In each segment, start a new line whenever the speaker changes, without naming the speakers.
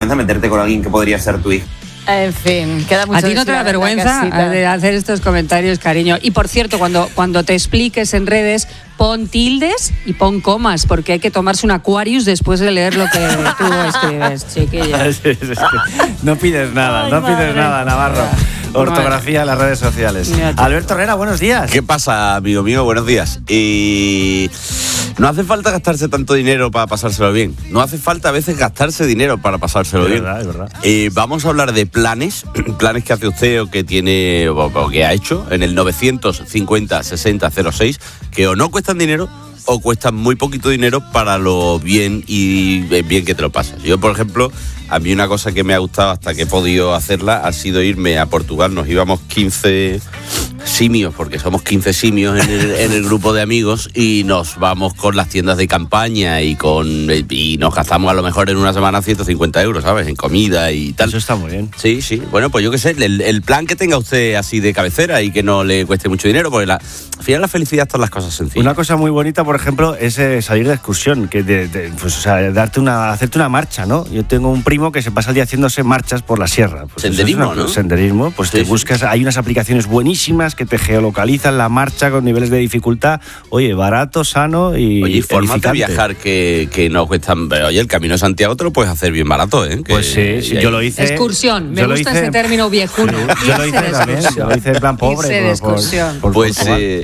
meterte con alguien que podría ser tu hija.
En fin, queda mucho.
¿A ti no te da vergüenza de hacer estos comentarios, cariño? Y por cierto, cuando te expliques en redes, pon tildes y pon comas, porque hay que tomarse un Aquarius después de leer lo que tú escribes, chiquillo.
No pides nada, Navarro. Ortografía en las redes sociales. Alberto Herrera, buenos días.
¿Qué pasa, amigo mío? Buenos días. Y no hace falta gastarse tanto dinero para pasárselo bien. No hace falta a veces gastarse dinero para pasárselo bien.
Es verdad.
Vamos a hablar de planes que hace usted o que tiene o que ha hecho en el 950 60 06, que o no cuestan dinero o cuestan muy poquito dinero para lo bien y bien que te lo pasas. Yo, por ejemplo, a mí una cosa que me ha gustado hasta que he podido hacerla ha sido irme a Portugal. Nos íbamos 15 simios, porque somos 15 simios en el grupo de amigos, y nos vamos con las tiendas de campaña y nos gastamos a lo mejor en una semana 150 euros, ¿sabes? En comida y tal.
Eso está muy bien.
Sí. Bueno, pues yo qué sé, el plan que tenga usted así de cabecera y que no le cueste mucho dinero, porque al final la felicidad están las cosas sencillas.
Una cosa muy bonita, por ejemplo, es salir de excursión, que hacerte una marcha, ¿no? Yo tengo un primo que se pasa el día haciéndose marchas por la sierra. Pues
senderismo, ¿no?
Senderismo, pues
sí,
te buscas, hay unas aplicaciones buenísimas que te geolocalizan la marcha con niveles de dificultad. Oye, barato, sano y
oye, formas de
edificante.
viajar que no cuestan. Pero oye, el Camino de Santiago te lo puedes hacer bien barato, ¿eh?
Pues sí, yo lo hice.
Excursión, me gusta ese término viejuno.
Yo lo hice también, yo lo hice en plan pobre.
De excursión.
Pues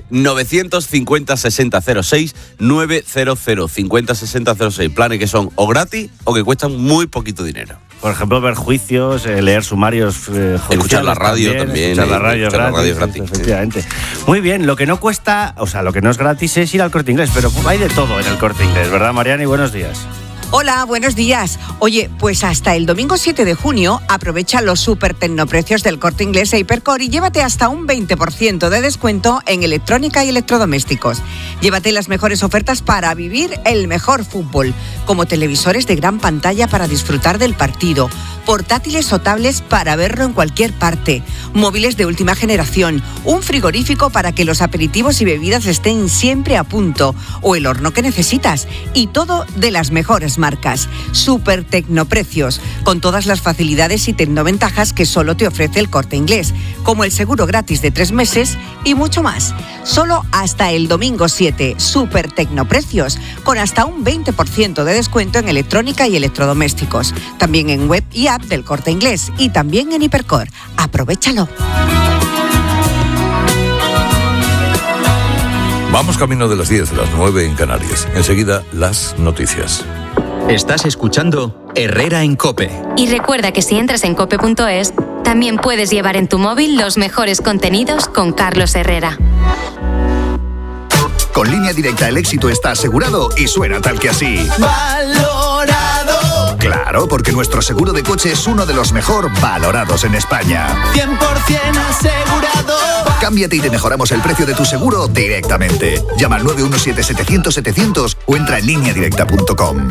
950 60 06 900 50 60 06. Planes que son o gratis o que cuestan muy poquito dinero.
Por ejemplo, ver juicios, leer sumarios
escuchar la radio también.
Escuchar la radio gratis. Efectivamente. Muy bien, lo que no cuesta, o sea, lo que no es gratis es ir al Corte Inglés, pero hay de todo en el Corte Inglés, ¿verdad, Mariana? Y buenos días.
Hola, buenos días. Oye, pues hasta el domingo 7 de junio aprovecha los super tecnoprecios del Corte Inglés e Hipercor y llévate hasta un 20% de descuento en electrónica y electrodomésticos. Llévate las mejores ofertas para vivir el mejor fútbol, como televisores de gran pantalla para disfrutar del partido, portátiles o tablets para verlo en cualquier parte, móviles de última generación, un frigorífico para que los aperitivos y bebidas estén siempre a punto, o el horno que necesitas, y todo de las mejores marcas. Super tecnoprecios, con todas las facilidades y tecnoventajas que solo te ofrece el Corte Inglés, como el seguro gratis de 3 meses y mucho más. Solo hasta el domingo 7, super tecnoprecios, con hasta un 20% de descuento en electrónica y electrodomésticos. También en web y app del Corte Inglés y también en Hipercor. ¡Aprovechalo!
Vamos camino de las 10, las 9 en Canarias. Enseguida, las noticias.
Estás escuchando Herrera en COPE.
Y recuerda que si entras en cope.es, también puedes llevar en tu móvil los mejores contenidos con Carlos Herrera.
Con Línea Directa el éxito está asegurado y suena tal que así.
¡Valorado!
Claro, porque nuestro seguro de coche es uno de los mejor valorados en España.
100% asegurado.
Cámbiate y te mejoramos el precio de tu seguro directamente. Llama al 917-700-700 o entra en lineadirecta.com.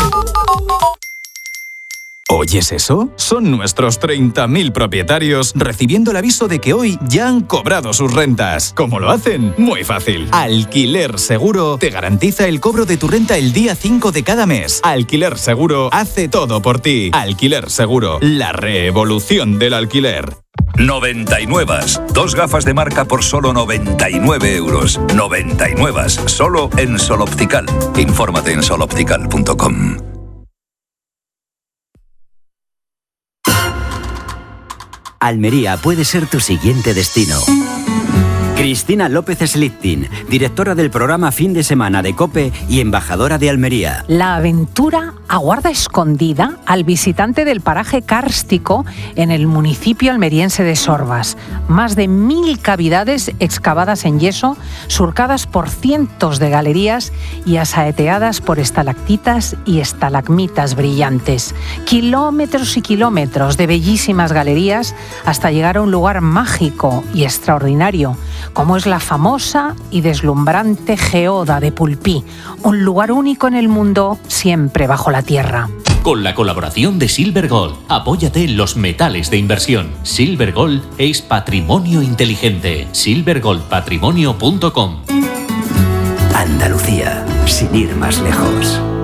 ¿Oyes eso? Son nuestros 30.000 propietarios recibiendo el aviso de que hoy ya han cobrado sus rentas. ¿Cómo lo hacen? Muy fácil. Alquiler Seguro te garantiza el cobro de tu renta el día 5 de cada mes. Alquiler Seguro hace todo por ti. Alquiler Seguro, la revolución del alquiler.
99. 2 gafas de marca por solo 99 euros. 99. Solo en Sol Optical. Infórmate en soloptical.com.
Almería puede ser tu siguiente destino. Cristina López Slittin, directora del programa Fin de Semana de COPE y embajadora de Almería.
La aventura aguarda escondida al visitante del paraje kárstico en el municipio almeriense de Sorbas. Más de 1.000 cavidades excavadas en yeso, surcadas por cientos de galerías y asaeteadas por estalactitas y estalagmitas brillantes. Kilómetros y kilómetros de bellísimas galerías hasta llegar a un lugar mágico y extraordinario, como es la famosa y deslumbrante Geoda de Pulpí, un lugar único en el mundo, siempre bajo la tierra.
Con la colaboración de Silver Gold, apóyate en los metales de inversión. Silver Gold es patrimonio inteligente. silvergoldpatrimonio.com.
Andalucía, sin ir más lejos.